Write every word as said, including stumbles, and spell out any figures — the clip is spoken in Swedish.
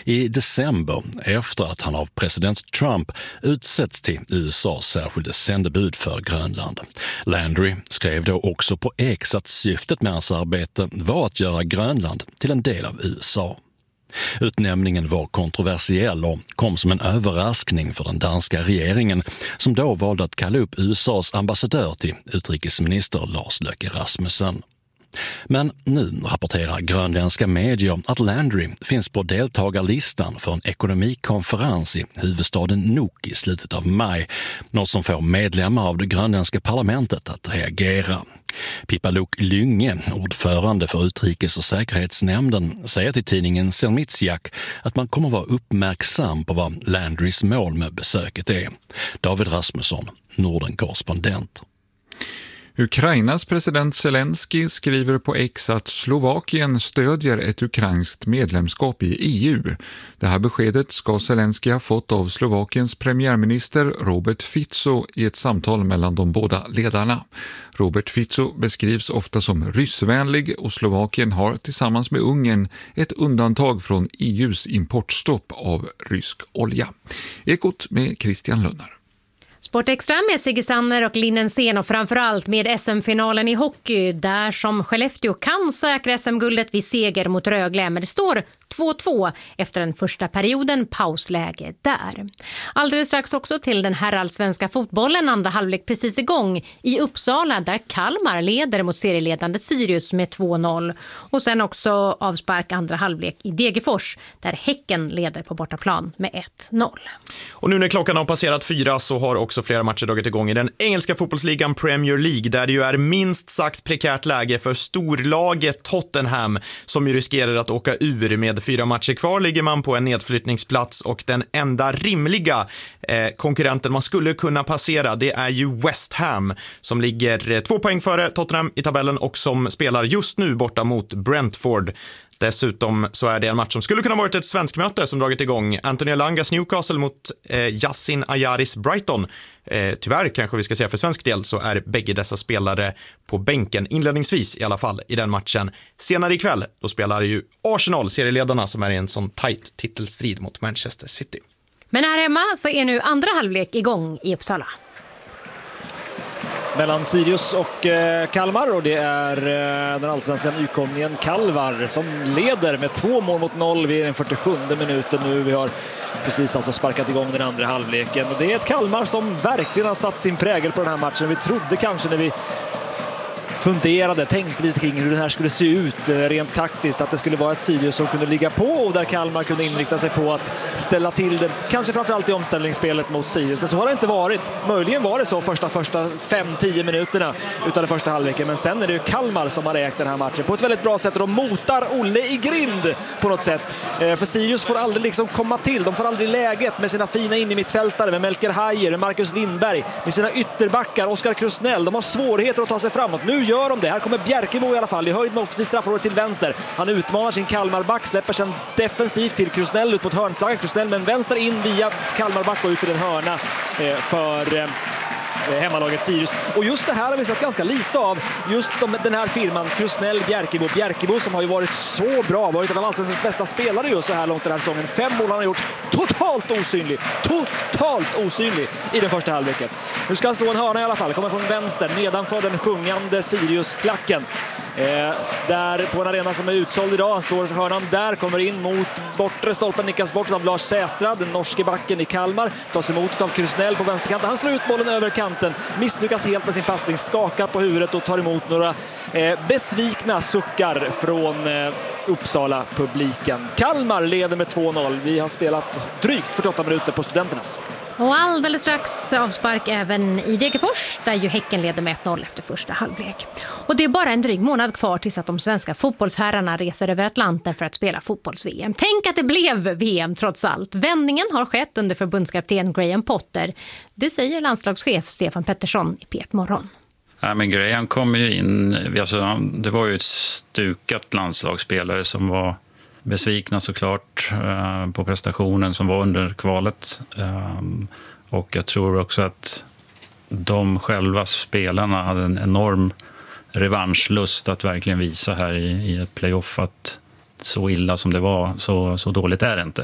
i december efter att han av president Trump utsetts till U S A:s särskilda sändebud för Grönland. Landry skrev då också på X att syftet med hans arbete var att göra Grönland till en del av U S A. Utnämningen var kontroversiell och kom som en överraskning för den danska regeringen som då valde att kalla upp U S A:s ambassadör till utrikesminister Lars Løkke Rasmussen. Men nu rapporterar grönländska medier att Landry finns på deltagarlistan för en ekonomikonferens i huvudstaden Nuuk i slutet av maj, något som får medlemmar av det grönländska parlamentet att reagera. Pippa Luuk Lynge, ordförande för utrikes- och säkerhetsnämnden, säger till tidningen Sermitsiaq att man kommer vara uppmärksam på vad Landrys mål med besöket är. David Rasmusson, Norden-korrespondent. Ukrainas president Zelensky skriver på X att Slovakien stödjer ett ukrainskt medlemskap i E U. Det här beskedet ska Zelensky ha fått av Slovakiens premiärminister Robert Fico i ett samtal mellan de båda ledarna. Robert Fico beskrivs ofta som ryssvänlig och Slovakien har tillsammans med Ungern ett undantag från E U:s importstopp av rysk olja. Ekot med Christian Lunnar. Sportextra med Sigge Sanner och Linnensén och framförallt med S M-finalen i hockey där som Skellefteå kan säkra S M-guldet vid seger mot Rögle, men det står två två efter den första perioden, pausläge där. Alldeles strax också till den herrallsvenska fotbollen, andra halvlek precis igång i Uppsala där Kalmar leder mot serieledande Sirius med två noll och sen också avspark andra halvlek i Degerfors där Häcken leder på bortaplan med ett noll. Och nu när klockan har passerat fyra så har också flera matcher dragit igång i den engelska fotbollsligan Premier League där det ju är minst sagt prekärt läge för storlaget Tottenham som ju riskerar att åka ur. Med fyra matcher kvar ligger man på en nedflyttningsplats och den enda rimliga eh, konkurrenten man skulle kunna passera det är ju West Ham som ligger eh, två poäng före Tottenham i tabellen och som spelar just nu borta mot Brentford. Dessutom så är det en match som skulle kunna varit ett svensk möte som dragit igång. Antonio Langas Newcastle mot eh, Yassin Ayaris Brighton. Eh, tyvärr kanske vi ska säga för svensk del så är bägge dessa spelare på bänken inledningsvis i alla fall i den matchen. Senare ikväll då spelar ju Arsenal, serieledarna, som är i en sån tight titelstrid mot Manchester City. Men här hemma så är nu andra halvlek igång i Uppsala. Mellan Sirius och eh, Kalmar och det är eh, den allsvenska nykomlingen Kalvar som leder med två mål mot noll vid den fyrtiosjunde minuten nu. Vi har precis alltså sparkat igång den andra halvleken och det är ett Kalmar som verkligen har satt sin prägel på den här matchen. Vi trodde kanske när vi funderade, tänkte lite kring hur den här skulle se ut rent taktiskt, att det skulle vara ett Sirius som kunde ligga på och där Kalmar kunde inrikta sig på att ställa till det, kanske framförallt i omställningsspelet mot Sirius, men så har det inte varit. Möjligen var det så första första fem till tio minuterna utav den första halvleken, men sen är det ju Kalmar som har ägt den här matchen på ett väldigt bra sätt och de motar Olle i grind på något sätt. För Sirius får aldrig liksom komma till, de får aldrig läget med sina fina in i mittfältare, med Melker Hajer, med Marcus Lindberg, med sina ytterbackar, Oskar Krusnell. De har svårigheter att ta sig framåt. Nu gör de det. Här kommer Bjerkemo i alla fall i höjd med offensivt straffområde till vänster. Han utmanar sin Kalmarback, släpper sen defensivt till Krusnell ut mot hörnflaggan. Krusnell med en vänster in via Kalmarback och ut till en hörna för hemmalaget Sirius. Och just det här har vi sett ganska lite av. Just de, den här firman, Krusnell, Bjerkemo. Bjerkemo som har ju varit så bra, varit en av allsvenskans bästa spelare just så här långt den här säsongen. Fem mål han har gjort, totalt osynlig. Totalt osynlig i den första halvleken. Nu ska han slå en hörna i alla fall. Kommer från vänster, nedanför den sjungande Sirius-klacken. Eh, där på en arena som är utsåld idag. Han slår hörnan där, kommer in mot bortre stolpen, nickas bort av Lars Sätra, den norske backen i Kalmar. Tas emot av Krusnell på vänsterkanten. Han slår ut bollen över kanten, misslyckas helt med sin passning, skakar på huvudet och tar emot några eh, besvikna suckar från eh, Uppsala-publiken. Kalmar leder med två noll. Vi har spelat drygt fyrtioåtta minuter på Studenternas. Och alldeles strax avspark även i Degerfors där ju Häcken leder med ett noll efter första halvlek. Och det är bara en dryg månad kvar tills att de svenska fotbollsherrarna reser över Atlanten för att spela fotbolls-V M. Tänk att det blev V M trots allt. Vändningen har skett under förbundskapten Graham Potter. Det säger landslagschef Stefan Pettersson i P ett Morgon. Ja, men Graham kom ju in, alltså, det var ju ett stukat landslagsspelare som var besvikna såklart eh, på prestationen som var under kvalet. Eh, och jag tror också att de själva spelarna hade en enorm revanschlust att verkligen visa här i, i ett playoff att så illa som det var, så, så dåligt är det inte.